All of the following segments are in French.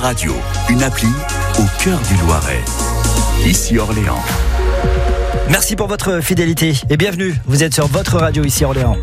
Radio, une appli au cœur du Loiret. Ici Orléans. Merci pour votre fidélité et bienvenue. Vous êtes sur votre radio ici Orléans.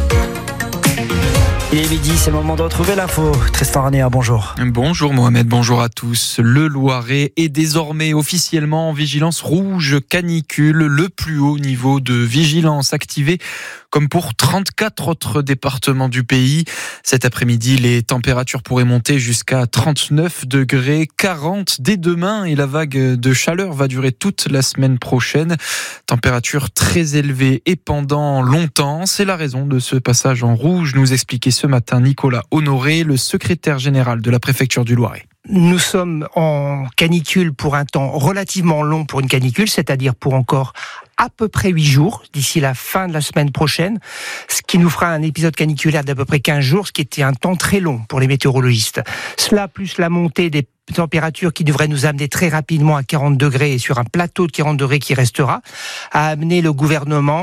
Il est midi, c'est le moment de retrouver l'info. Tristan Ranéa, bonjour. Bonjour Mohamed, bonjour à tous. Le Loiret est désormais officiellement en vigilance rouge canicule, le plus haut niveau de vigilance activé comme pour 34 autres départements du pays. Cet après-midi, les températures pourraient monter jusqu'à 39 degrés, 40 dès demain et la vague de chaleur va durer toute la semaine prochaine. Température très élevée et pendant longtemps. C'est la raison de ce passage en rouge, nous expliquait ce matin Nicolas Honoré, le secrétaire général de la préfecture du Loiret. Nous sommes en canicule pour un temps relativement long pour une canicule, c'est-à-dire pour encore à peu près 8 jours, d'ici la fin de la semaine prochaine, ce qui nous fera un épisode caniculaire d'à peu près 15 jours, ce qui était un temps très long pour les météorologistes. Cela, plus la montée des températures qui devrait nous amener très rapidement à 40 degrés et sur un plateau de 40 degrés qui restera, a amené le gouvernement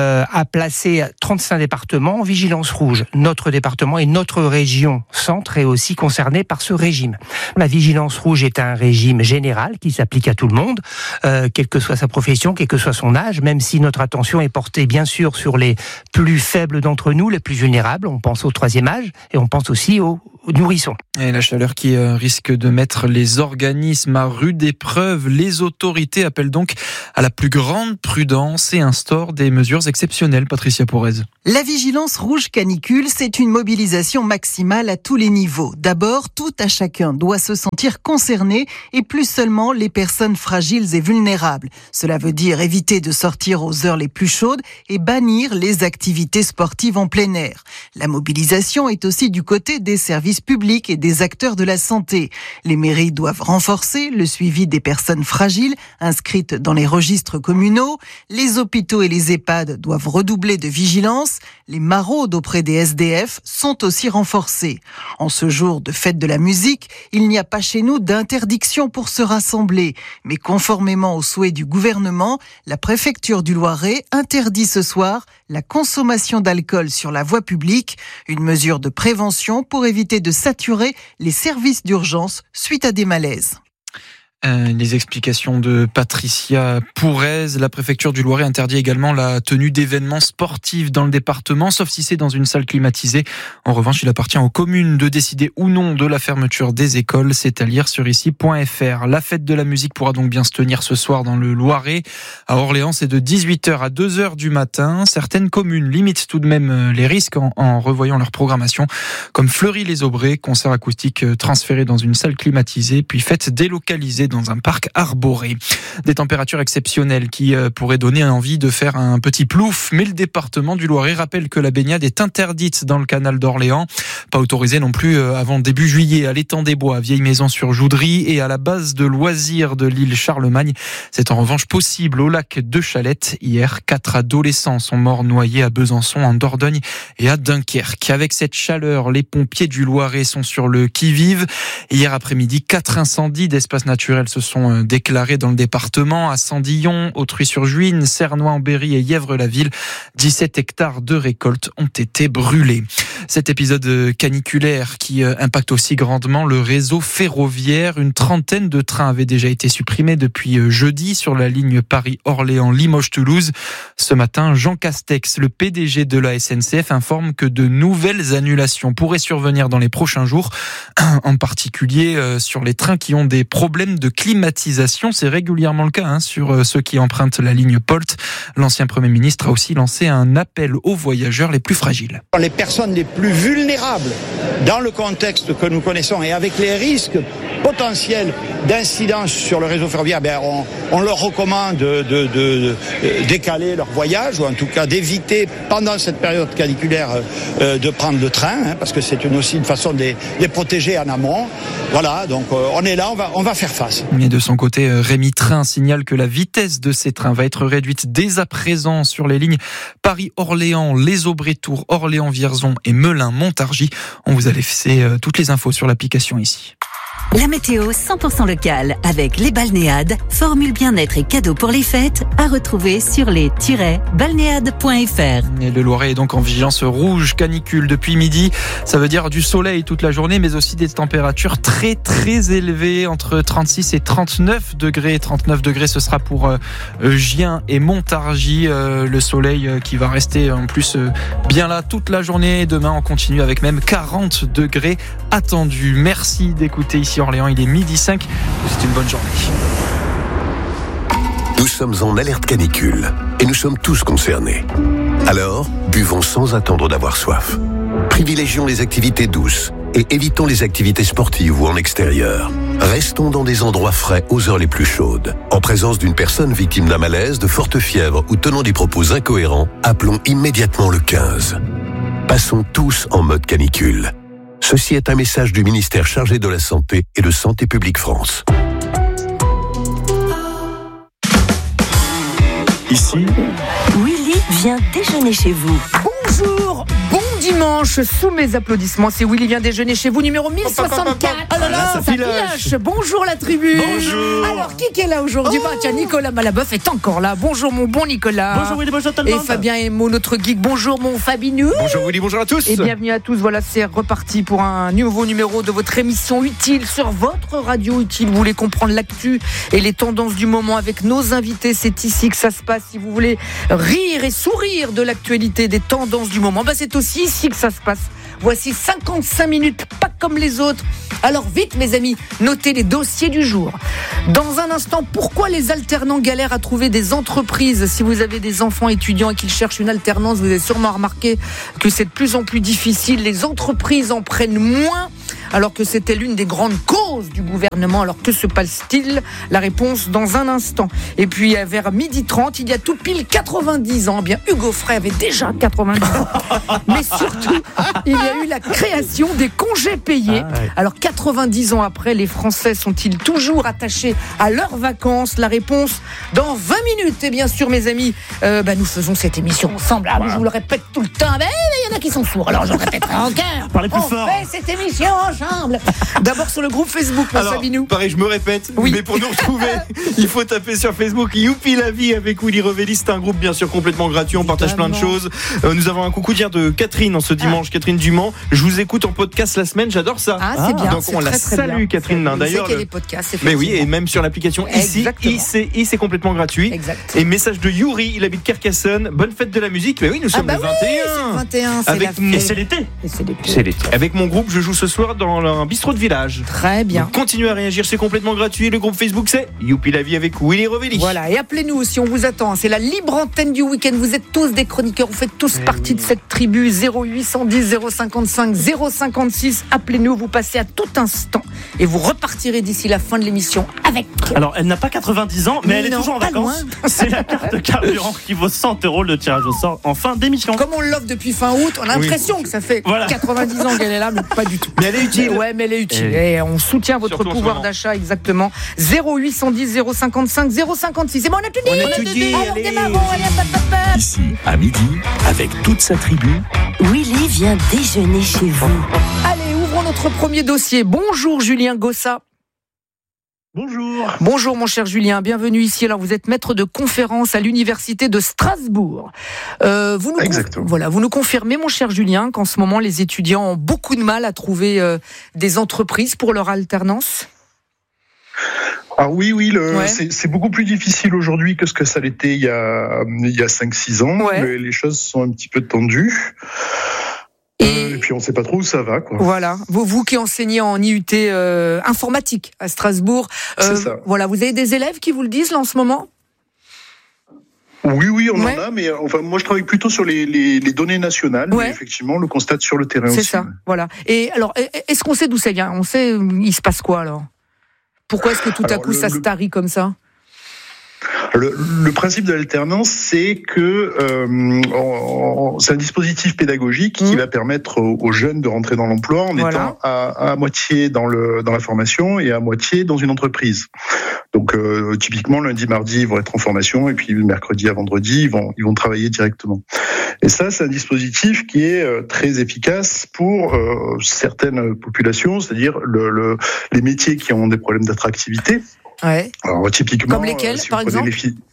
à placer 35 départements en vigilance rouge. Notre département et notre région centre est aussi concernée par ce régime. La vigilance rouge est un régime général qui s'applique à tout le monde, quelle que soit sa profession, quel que soit son âge, même si notre attention est portée bien sûr sur les plus faibles d'entre nous, les plus vulnérables. On pense au 3e âge et on pense aussi aux nourrissons. Et la chaleur qui risque de mettre les organismes à rude épreuve. Les autorités appellent donc à la plus grande prudence et instaurent des mesures exceptionnelles. Patricia Porez. La vigilance rouge canicule, c'est une mobilisation maximale à tous les niveaux. D'abord, tout à chacun doit se sentir concerné et plus seulement les personnes fragiles et vulnérables. Cela veut dire éviter de sortir aux heures les plus chaudes et bannir les activités sportives en plein air. La mobilisation est aussi du côté des services publics et des acteurs de la santé. Les mairies doivent renforcer le suivi des personnes fragiles inscrites dans les registres communaux. Les hôpitaux et les EHPAD doivent redoubler de vigilance. Les maraudes auprès des SDF sont aussi renforcées. En ce jour de fête de la musique, il n'y a pas chez nous d'interdiction pour se rassembler. Mais conformément aux souhaits du gouvernement, la préfecture du Loiret interdit ce soir la consommation d'alcool sur la voie publique, une mesure de prévention pour éviter de saturer les services d'urgence suite à des malaises. Les explications de Patricia Pourez. La préfecture du Loiret interdit également la tenue d'événements sportifs dans le département, sauf si c'est dans une salle climatisée. En revanche, il appartient aux communes de décider ou non de la fermeture des écoles. C'est à lire sur ici.fr. La fête de la musique pourra donc bien se tenir ce soir dans le Loiret. À Orléans, c'est de 18h à 2h du matin. Certaines communes limitent tout de même les risques en revoyant leur programmation, comme Fleury-les-Aubrais, concert acoustique transféré dans une salle climatisée, puis fête délocalisée dans un parc arboré. Des températures exceptionnelles qui pourraient donner envie de faire un petit plouf, mais le département du Loiret rappelle que la baignade est interdite dans le canal d'Orléans, pas autorisée non plus avant début juillet à l'étang des Bois, vieille maison sur Joudry, et à la base de loisirs de l'île Charlemagne. C'est en revanche possible au lac de Chalette. Hier, 4 adolescents sont morts noyés à Besançon, en Dordogne et à Dunkerque. Avec cette chaleur, les pompiers du Loiret sont sur le qui-vive. Hier après-midi, 4 incendies d'espaces naturels se sont déclarés dans le département, à Sandillon, Autry-sur-Juine, Cernois-en-Berry et Yèvre-la-Ville. 17 hectares de récoltes ont été brûlés. Cet épisode caniculaire qui impacte aussi grandement le réseau ferroviaire. Une trentaine de trains avaient déjà été supprimés depuis jeudi sur la ligne Paris-Orléans-Limoges-Toulouse. Ce matin, Jean Castex, le PDG de la SNCF, informe que de nouvelles annulations pourraient survenir dans les prochains jours, en particulier sur les trains qui ont des problèmes de climatisation. C'est régulièrement le cas sur ceux qui empruntent la ligne POLT. L'ancien Premier ministre a aussi lancé un appel aux voyageurs les plus fragiles. Les personnes les plus vulnérables dans le contexte que nous connaissons et avec les risques potentiels d'incidence sur le réseau ferroviaire, on leur recommande de décaler leur voyage, ou en tout cas d'éviter pendant cette période caniculaire de prendre le train, parce que c'est aussi une façon de les protéger en amont. Voilà, donc on est là, on va faire face. Mais de son côté, Rémi Train signale que la vitesse de ces trains va être réduite dès à présent sur les lignes Paris-Orléans, Les Aubrais-Tours, Orléans-Vierzon et Melun-Montargis. On vous a laissé toutes les infos sur l'application ici. La météo 100% locale avec les balnéades, formule bien-être et cadeaux pour les fêtes à retrouver sur les-balnéades.fr. Et le Loiret est donc en vigilance rouge canicule depuis midi. Ça veut dire du soleil toute la journée, mais aussi des températures très très élevées, entre 36 et 39 degrés. 39 degrés, ce sera pour Gien et Montargis. Le soleil qui va rester en plus bien là toute la journée. Demain, on continue avec même 40 degrés attendus. Merci d'écouter ici Orléans, il est 12h05. C'est une bonne journée. Nous sommes en alerte canicule et nous sommes tous concernés. Alors, buvons sans attendre d'avoir soif. Privilégions les activités douces et évitons les activités sportives ou en extérieur. Restons dans des endroits frais aux heures les plus chaudes. En présence d'une personne victime d'un malaise, de forte fièvre ou tenant des propos incohérents, appelons immédiatement le 15. Passons tous en mode canicule. Ceci est un message du ministère chargé de la Santé et de Santé publique France. Ici, Willy vient déjeuner chez vous. Bonjour, bon dimanche, sous mes applaudissements, c'est Willy vient déjeuner chez vous, numéro 1064. Oh là là, ça filoche. Bonjour la tribu. Bonjour. Alors, qui est là aujourd'hui? Tiens, Nicolas Malaboeuf est encore là. Bonjour mon bon Nicolas. Bonjour Willy, bonjour tout le monde. Et Fabien Emo, notre geek. Bonjour mon Fabinou. Bonjour Willy, bonjour à tous. Et bienvenue à tous. Voilà, c'est reparti pour un nouveau numéro de votre émission utile sur votre radio utile. Vous voulez comprendre l'actu et les tendances du moment avec nos invités. C'est ici que ça se passe. Si vous voulez rire et sourire de l'actualité, des tendances du moment, c'est aussi ici que ça se passe. Voici 55 minutes, pas comme les autres. Alors vite mes amis, notez les dossiers du jour. Dans un instant, pourquoi les alternants galèrent à trouver des entreprises? Si vous avez des enfants étudiants et qu'ils cherchent une alternance, vous avez sûrement remarqué que c'est de plus en plus difficile. Les entreprises en prennent moins, alors que c'était l'une des grandes causes du gouvernement. Alors que se passe-t-il? La réponse dans un instant. Et puis vers 12h30, il y a tout pile 90 ans. Bien, Hugo Frey avait déjà 90 ans. Mais surtout, il y a eu la création des congés payés. Alors 90 ans après, les Français sont-ils toujours attachés à leurs vacances? La réponse dans 20 minutes. Et bien sûr, mes amis, nous faisons cette émission ensemble. Je vous le répète tout le temps. Il y en a qui sont sourds, alors je le répéterai encore. Parlez plus fort. On fait cette émission ensemble. D'abord sur le groupe Facebook, mon Fabinou. Pareil, je me répète, mais pour nous retrouver, il faut taper sur Facebook Youpi la vie avec Willy Revelli. C'est un groupe bien sûr complètement gratuit, on partage plein de choses. Nous avons un coucou dire de Catherine en ce dimanche, Catherine Dumont. Je vous écoute en podcast la semaine, j'adore ça. C'est bien. Donc on la salue Catherine. D'ailleurs, qu'il y a des podcasts, mais oui, et même sur l'application ici, c'est complètement gratuit. Exact. Et message de Yuri, il habite Carcassonne. Bonne fête de la musique. Mais oui, nous sommes le 21. C'est le 21, Et c'est l'été. C'est l'été. Avec mon groupe, je joue ce soir dans un bistrot de village. Très bien. Donc, continuez à réagir, c'est complètement gratuit. Le groupe Facebook, c'est Youpi la vie avec Willy Revelli. Voilà, et appelez-nous aussi, on vous attend. C'est la libre antenne du week-end. Vous êtes tous des chroniqueurs, vous faites tous partie de cette tribu. 0810 055 056. Appelez-nous, vous passez à tout instant et vous repartirez d'ici la fin de l'émission avec. Alors, elle n'a pas 90 ans, mais elle est toujours en vacances. C'est la carte carburant qui vaut 100 € le tirage au sort en fin d'émission. Comme on l'offre depuis fin août, on a l'impression que ça fait 90 ans qu'elle est là, mais pas du tout. Mais elle est utile. Ouais, mais elle est utile. Et on soutient votre pouvoir d'achat, exactement. 0810 055 056. C'est bon, on a tout dit. On a tout dit. Alors démarrons, allez, ici, à midi, avec toute sa tribu. Willy vient déjeuner chez vous. Allez, ouvrons notre premier dossier. Bonjour Julien Gossa. Bonjour. Bonjour mon cher Julien, bienvenue ici. Alors vous êtes maître de conférence à l'université de Strasbourg. Vous nous confirmez mon cher Julien qu'en ce moment les étudiants ont beaucoup de mal à trouver des entreprises pour leur alternance? Ah oui, c'est beaucoup plus difficile aujourd'hui que ce que ça l'était il y a 5-6 ans. Ouais. Les choses sont un petit peu tendues. Et puis on ne sait pas trop où ça va, quoi. Voilà. Vous qui enseignez en IUT informatique à Strasbourg, c'est ça. Voilà, vous avez des élèves qui vous le disent là en ce moment? Oui, on en a, mais moi je travaille plutôt sur les données nationales, mais effectivement on le constate sur le terrain aussi. C'est ça, voilà. Et alors, est-ce qu'on sait d'où ça vient? On sait, il se passe quoi alors? Pourquoi est-ce que tout à coup ça se tarit comme ça? Le principe de l'alternance, c'est que c'est un dispositif pédagogique qui va permettre aux jeunes de rentrer dans l'emploi en étant à moitié dans la formation et à moitié dans une entreprise. Donc typiquement lundi, mardi, ils vont être en formation et puis mercredi à vendredi, ils vont travailler directement. Et ça, c'est un dispositif qui est très efficace pour certaines populations, c'est-à-dire les métiers qui ont des problèmes d'attractivité. Ouais. Alors, typiquement, comme lesquels, par exemple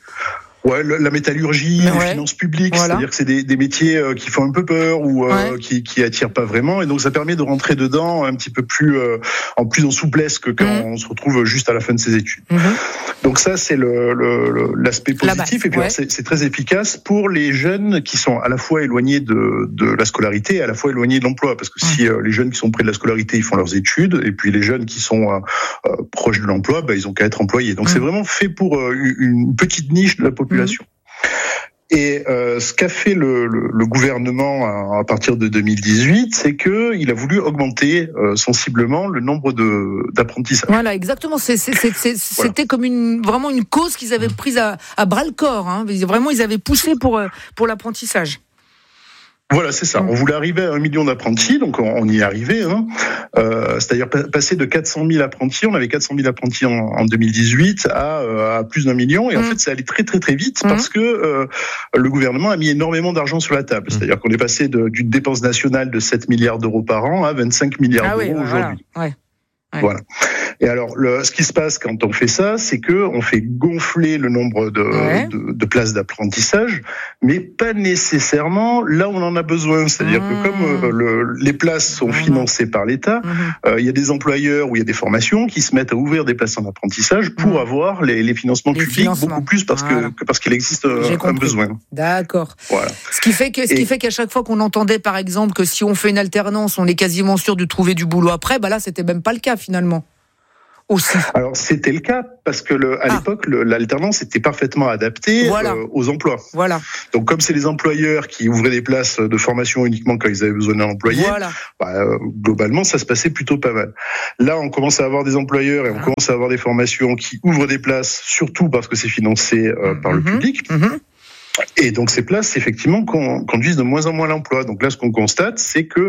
la métallurgie, les finances publiques, c'est-à-dire que c'est des métiers qui font un peu peur ou qui attirent pas vraiment, et donc ça permet de rentrer dedans un petit peu plus en souplesse que quand on se retrouve juste à la fin de ses études. Donc ça, c'est l'aspect positif, et puis alors, c'est très efficace pour les jeunes qui sont à la fois éloignés de la scolarité et à la fois éloignés de l'emploi, parce que si les jeunes qui sont près de la scolarité, ils font leurs études, et puis les jeunes qui sont proches de l'emploi, ils ont qu'à être employés. Donc c'est vraiment fait pour une petite niche de la population. Et ce qu'a fait le gouvernement à partir de 2018, c'est qu'il a voulu augmenter sensiblement le nombre d'apprentissages. Voilà, exactement. C'était comme vraiment une cause qu'ils avaient prise à bras le corps. Hein. Vraiment, ils avaient poussé pour l'apprentissage. Voilà, c'est ça. On voulait arriver à 1 million d'apprentis, donc on y est arrivé. Hein. C'est-à-dire passer de 400 000 apprentis, on avait 400 000 apprentis en 2018 à plus d'1 million, et en fait, ça allait très très très vite parce que le gouvernement a mis énormément d'argent sur la table. C'est-à-dire qu'on est passé d'une dépense nationale de 7 milliards d'euros par an à 25 milliards d'euros aujourd'hui. Voilà. Et alors, ce qui se passe quand on fait ça, c'est que on fait gonfler le nombre de places d'apprentissage, mais pas nécessairement là où on en a besoin. C'est-à-dire que comme les places sont financées par l'État, il y a des employeurs où il y a des formations qui se mettent à ouvrir des places en apprentissage pour avoir les financements publics beaucoup plus parce qu'il existe un besoin. D'accord. Voilà. Ce qui fait qu'à chaque fois qu'on entendait, par exemple, que si on fait une alternance, on est quasiment sûr de trouver du boulot après, là, c'était même pas le cas finalement. Aussi. Alors c'était le cas parce que à l'époque l'alternance était parfaitement adaptée aux emplois. Voilà. Donc comme c'est les employeurs qui ouvraient des places de formation uniquement quand ils avaient besoin d'un employé, globalement ça se passait plutôt pas mal. Là on commence à avoir des employeurs et on commence à avoir des formations qui ouvrent des places, surtout parce que c'est financé par le public. Et donc ces places, effectivement, conduisent de moins en moins à l'emploi. Donc là, ce qu'on constate, c'est que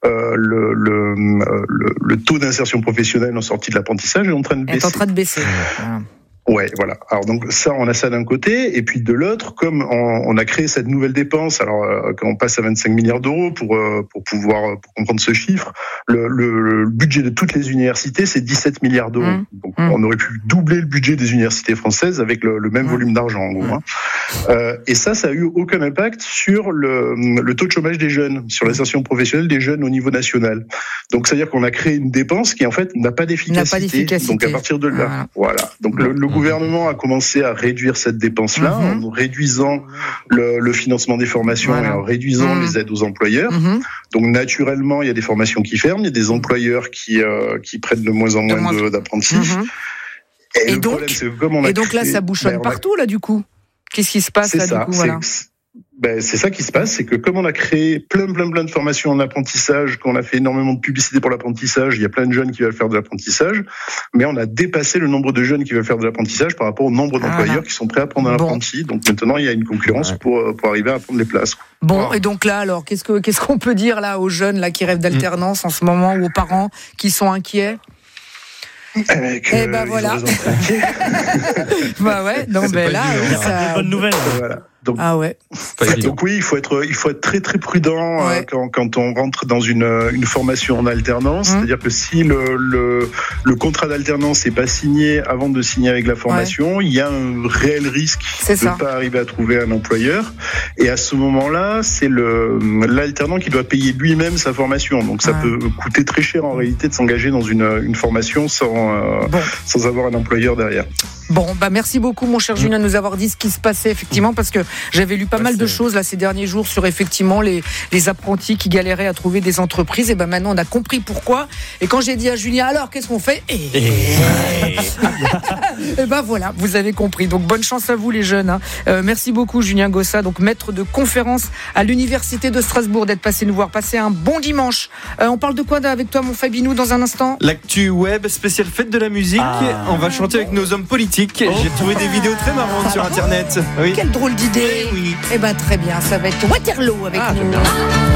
le taux d'insertion professionnelle en sortie de l'apprentissage est en train de baisser. Est en train de baisser. Ouais, voilà. Alors donc ça, on a ça d'un côté, et puis de l'autre, comme on a créé cette nouvelle dépense, alors quand on passe à 25 milliards d'euros pour comprendre ce chiffre, le budget de toutes les universités, c'est 17 milliards d'euros. Donc on aurait pu doubler le budget des universités françaises avec le même volume d'argent, en gros. Et ça a eu aucun impact sur le taux de chômage des jeunes, sur l'insertion professionnelle des jeunes au niveau national. Donc c'est-à-dire qu'on a créé une dépense qui en fait n'a pas d'efficacité. Donc à partir de là, voilà. Donc le gouvernement a commencé à réduire cette dépense-là en réduisant le financement des formations et en réduisant les aides aux employeurs. Donc naturellement, il y a des formations qui ferment, il y a des employeurs qui prennent de moins en moins d'apprentis. Et donc là, ça bouchonne partout, là, du coup. Qu'est-ce qui se passe là, du coup, voilà. C'est ça qui se passe, c'est que comme on a créé plein de formations en apprentissage, qu'on a fait énormément de publicité pour l'apprentissage, il y a plein de jeunes qui veulent faire de l'apprentissage, mais on a dépassé le nombre de jeunes qui veulent faire de l'apprentissage par rapport au nombre d'employeurs qui sont prêts à prendre un apprenti. Donc maintenant, il y a une concurrence pour arriver à prendre les places. Bon, et donc là, alors, qu'est-ce qu'on peut dire là aux jeunes là qui rêvent d'alternance en ce moment, ou aux parents qui sont inquiets? Voilà. Ça bonne nouvelle. Voilà. Donc oui, il faut être très très prudent quand on rentre dans une formation en alternance. C'est-à-dire que si le contrat d'alternance n'est pas signé avant de signer avec la formation, il y a un réel risque de ne pas arriver à trouver un employeur. Et à ce moment-là, c'est l'alternant qui doit payer lui-même sa formation. Donc ça peut coûter très cher en réalité de s'engager dans une formation sans avoir un employeur derrière. Bon, merci beaucoup mon cher Julien de nous avoir dit ce qui se passait effectivement, parce que j'avais lu pas mal de choses là ces derniers jours sur effectivement les apprentis qui galéraient à trouver des entreprises. Et maintenant on a compris pourquoi. Et quand j'ai dit à Julien, alors qu'est-ce qu'on fait? Et voilà, vous avez compris. Donc bonne chance à vous les jeunes. Merci beaucoup Julien Gossa, donc maître de conférence à l'université de Strasbourg, d'être passé nous voir. Passez un bon dimanche. On parle de quoi avec toi mon Fabinou dans un instant? L'actu web spéciale fête de la musique. On va chanter avec nos hommes politiques. J'ai trouvé des vidéos très marrantes sur internet. Quelle drôle d'idée. Très bien, ça va être Waterloo avec nous.